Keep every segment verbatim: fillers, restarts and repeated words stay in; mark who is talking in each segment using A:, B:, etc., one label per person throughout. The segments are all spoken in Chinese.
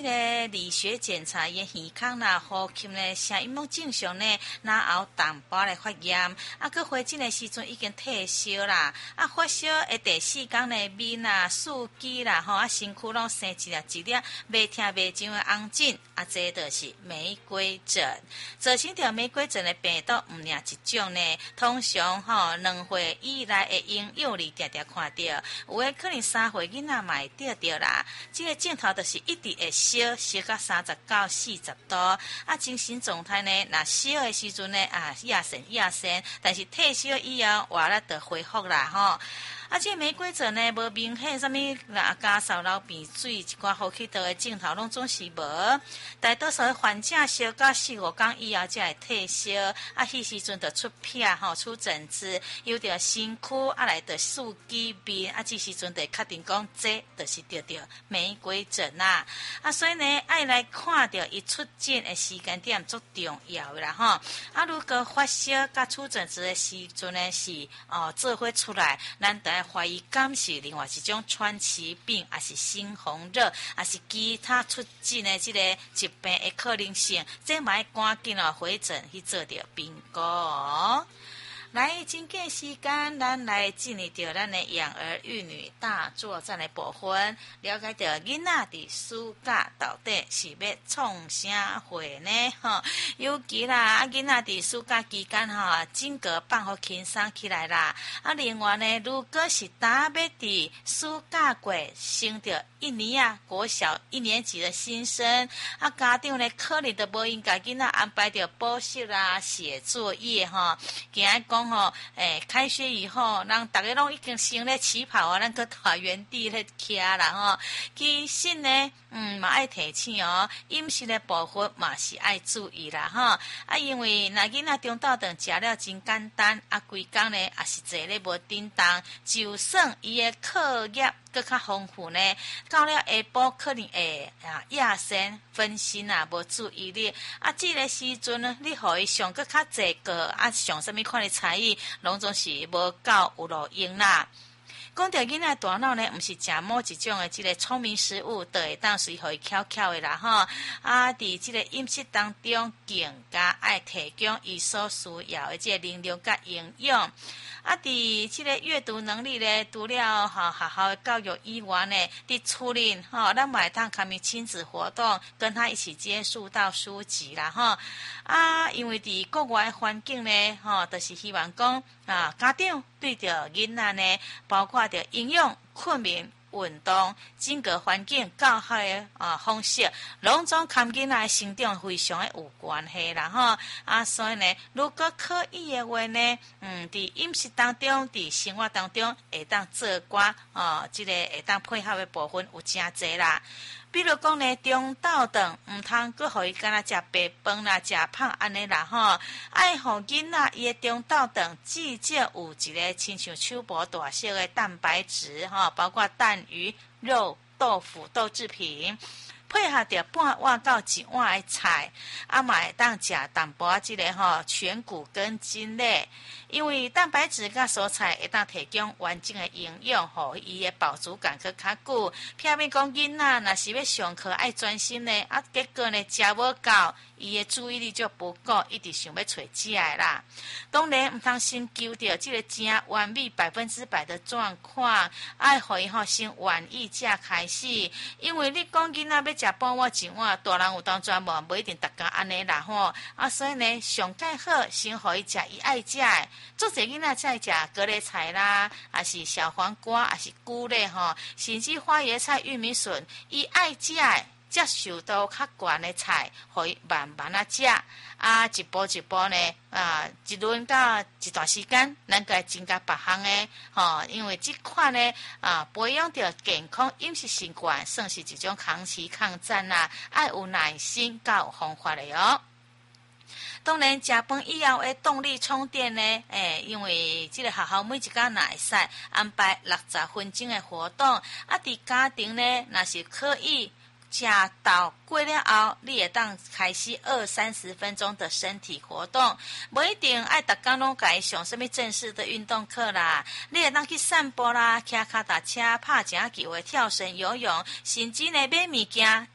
A: 个理学检查伊健康啦、呼吸呢，声音拢正常呢，然后淡薄来发炎，啊，佮回诊的时阵已经退烧啦，啊，发烧的第四天呢，面啊、四肢啦，吼，啊，身躯拢生一粒一粒袂疼袂痒的红疹，啊，这就是玫瑰疹。造成着玫瑰疹的病毒毋领一种呢，通常吼两岁以内的婴幼儿常常看到，有诶可能三岁囡仔嘛会得着啦。这个镜头就是一直会烧，烧到三十到四十度，啊，精神状态呢，若烧的时阵呢，啊，亚神亚神，但是退烧以后，活力就恢复啦吼。啊，这玫瑰疹呢，无明显什么啊，咳嗽、流鼻水，一寡呼吸道的症头拢总是无。大多数的患者烧到四五天以后才会退烧，啊，迄时阵就出片吼，出疹子，有着身躯啊来着四肢面，啊，这时阵就确定讲这就是得着玫瑰疹啦。啊，所以呢，爱来看着伊出疹的时间点足重要啦吼。啊，如果发烧甲出疹子的时阵呢，是哦做伙出来，咱得怀疑敢是另外一种喘气病，还是心红热，还是其他出疹的这个疾病的可能性，这嘛要赶紧哦回诊去做着评估哦。来，真紧时间，咱来进入到咱的养儿育女大作战的部分，了解到囡仔伫暑假到底是要创啥货呢？吼，尤其啦，啊囡仔伫暑假期间吼，整个放互轻松起来啦。啊，另外呢，如果是打要伫暑假过升着一年啊，国小一年级的新生，啊家长呢可能都无应该囡仔安排着补习啦、写作业吼，今日讲。吼，诶，开学以后，人大家拢已经升咧起跑啊，咱个大原地咧徛啦吼。其实呢，嗯，嘛爱提醒哦，饮食的部分嘛是爱注意啦吼。啊，因为那囡仔中昼顿食了真简单，啊，规工呢也是坐咧无叮当，就算伊的课业更较丰富呢，到了下晡可能会啊亚身分心啊，无注意力啊，这个时阵呢，你互伊上更较济个啊，上什么款的才艺，拢总是无够有路用啦。讲到囡仔大脑呢，毋是食某一种的这个聪明食物，就会当随互伊巧巧的啦吼。啊，伫这个饮食当中，更加爱提供伊所需要的这个能量甲营养。啊，伫这个阅读能力呢，除了哈学校的教育以外呢，伫厝里哈，咱买当参与亲子活动，跟他一起接触到书籍啦哈。啊，因为伫国外的环境呢，哈，就是希望讲啊，家长对着囡仔呢，包括着营养、困眠、运动、整个环境教学的啊方式，拢总跟囡仔的成长非常的有关系啦吼。啊，所以呢，如果可以的话呢，嗯，伫饮食当中、伫生活当中，会当做寡啊，这个会当配合的部分有真侪啦。比如讲呢，中昼顿毋通阁互伊干那食白饭啦、食胖安尼啦吼，爱互囡仔伊的中昼顿至少有一个亲像手脯大小的蛋白质吼，包括蛋、鱼、肉、豆腐、豆制品。配合着半碗到一碗的菜，啊嘛会当食淡薄仔即个吼全谷根茎类，因为蛋白质甲蔬菜会当提供完整的营养，互伊的饱足感去较久。偏偏讲囡仔若是要上课爱专心呢，啊结果呢食无够，伊的注意力就不够，一直想要找食的啦。当然毋通先求着即个真完美百分之百的状况，爱互伊吼先愿意才开始，因为你讲囡仔要食半碗一碗，大人有当专无，无一定逐工安尼啦吼。啊，所以呢，上介好先互伊食伊爱食的。做侪囡仔才会食高丽菜啦，还是小黄瓜，还是菇类吼，甚至花椰菜、玉米笋，伊爱食的。接受到较悬的菜，互伊慢慢啊食，啊一步一步呢，啊一轮到一段时间，咱该增加别项的，吼，因为这款呢，啊培养着健康饮食习惯，算是一种长期抗战啦，爱有耐心，甲有方法的哦。当然，食饭以后的动力充电呢，诶，因为这个学校每一天也会使安排六十分钟的活动，啊，伫家庭呢，若是可以。食到过了后，你会当开始二三十分钟的身体活动，不一定爱逐工拢改上什么正式的运动课啦。你会当去散步啦，骑脚踏车、拍正球的跳绳、游泳，甚至呢买物件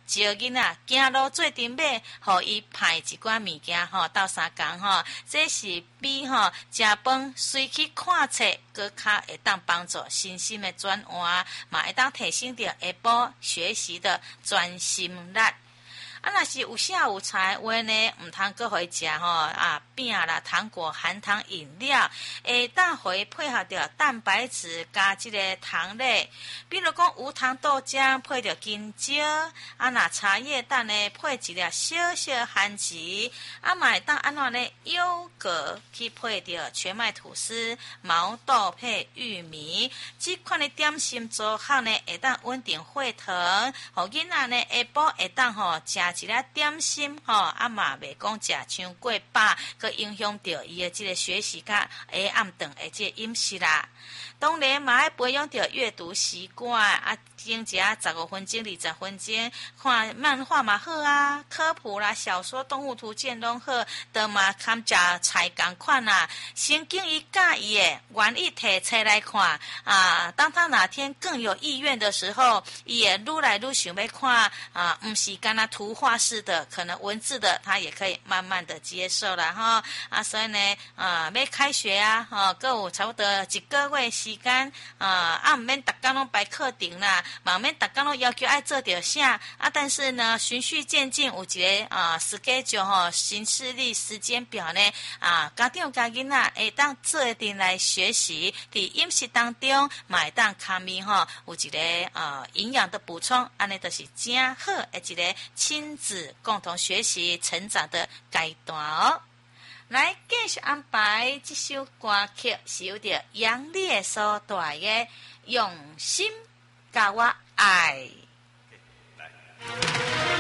A: 招囡仔行路做阵马，互伊派一寡物件吼，斗相共吼，这是比吼食饭随去看册，搁较会当帮助身心的转换，嘛会当提升着下晡学习的专心力。啊，若是有下有菜话呢，毋通搁互伊食吼啊饼啦、糖果、含糖饮料，会当互伊配合着蛋白质加即个糖类，比如讲无糖豆浆配着金蕉，啊，若茶叶蛋呢配一粒小小番薯，啊，嘛会当安怎呢？优格去配着全麦吐司、毛豆配玉米，即款的点心组合呢，会当稳定血糖，互囡仔呢下晡会当吼食一粒点心吼，啊嘛袂讲食伤过饱，佮影响到伊的即个学习甲下暗顿的即个饮食啦。当然嘛要培养着阅读习惯，啊，经食十五分钟、二十分钟，看漫画嘛好啊，科普啦、小说、动物图鉴拢好，都嘛堪食菜共款啦。神经伊介意的，愿意摕册来看啊。当他哪天更有意愿的时候，伊也愈来愈想要看啊，毋是干那图画式的，可能文字的，他也可以慢慢的接受了哈。啊，所以呢，啊，要开学啊，哈、哦，有差不多一个月时间啊，啊，唔免逐工拢排课程啦，嘛免逐工拢要求爱做着啥啊，但是呢，循序渐进，有一个啊 schedule 吼，行事历时间表呢，啊，家长家囡仔会当做定来学习，伫饮食当中嘛会当卡咪吼，有一个啊营养的补充，安尼就是真好的一个亲子共同学习成长的阶段哦。来继续安排这首歌曲，是由着杨烈所带的《用心甲我爱》。